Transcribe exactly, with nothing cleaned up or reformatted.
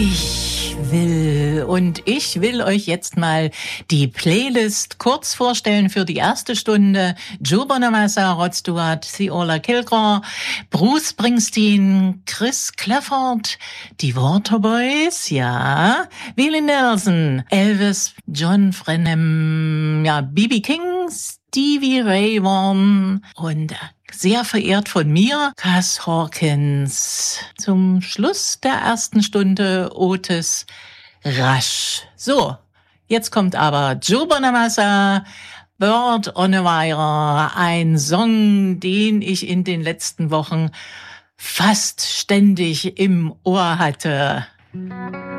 Ich will und ich will euch jetzt mal die Playlist kurz vorstellen für die erste Stunde. Joe Bonamassa, Rod Stewart, Theola Kilgore, Bruce Springsteen, Chris Clafford, die Waterboys, ja, Willie Nelson, Elvis, John Frenham, ja, B B King, Stevie Ray Vaughan und sehr verehrt von mir, Cass Hawkins. Zum Schluss der ersten Stunde Otis Rush. So, jetzt kommt aber Joe Bonamassa, Bird on a Wire, ein Song, den ich in den letzten Wochen fast ständig im Ohr hatte.